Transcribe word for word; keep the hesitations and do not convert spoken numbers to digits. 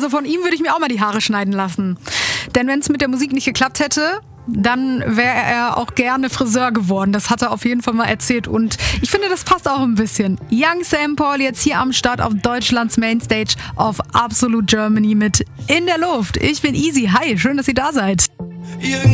Also von ihm würde ich mir auch mal die Haare schneiden lassen. Denn wenn es mit der Musik nicht geklappt hätte, dann wäre er auch gerne Friseur geworden. Das hat er auf jeden Fall mal erzählt. Und ich finde, das passt auch ein bisschen. Young Sam Paul jetzt hier am Start auf Deutschlands Mainstage auf Absolute Germany mit In der Luft. Ich bin Easy. Hi, schön, dass ihr da seid.